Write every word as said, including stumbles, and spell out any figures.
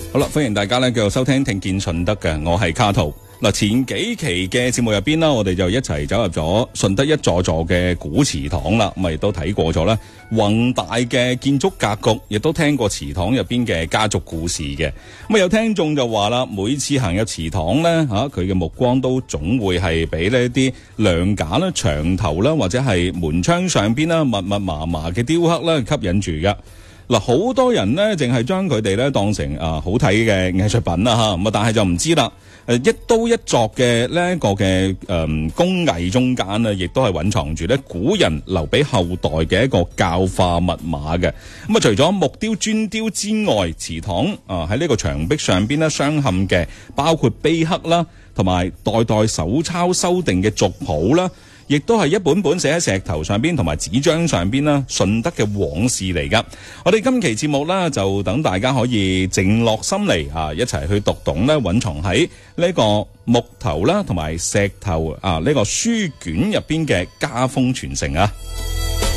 好啦，歡迎大家咧繼續收聽聽見順德嘅，我係卡圖。嗱，前幾期嘅節目入邊啦，我哋就一齊走入咗順德一座座嘅古祠堂啦，咁啊亦都睇過咗咧宏大嘅建築格局，亦都聽過祠堂入邊嘅家族故事嘅。咁啊有聽眾就話啦，每次行入祠堂咧，吓佢嘅目光都總會係俾呢啲梁架啦、牆頭啦，或者係門窗上邊啦密密麻麻嘅雕刻啦吸引住噶。嗱，好多人咧淨係將佢哋咧當成啊好睇嘅藝術品啦吓，咁啊但係就唔知啦。誒一刀一鑿嘅呢一個嘅誒工藝中間呢，亦都係蘊藏住咧古人留俾後代嘅一個教化密碼嘅。咁啊，除咗木雕、磚雕之外，祠堂啊喺呢個牆壁上邊咧鑲嵌嘅，包括碑刻啦，同埋代代手抄修訂嘅族譜啦。亦都係一本本寫喺石頭上邊同埋紙張上邊啦，順德嘅往事嚟噶。我哋今期節目啦，就等大家可以靜落心嚟啊，一齊去讀懂咧蘊藏喺呢個木頭啦同埋石頭啊呢個書卷入邊嘅家風傳承啊。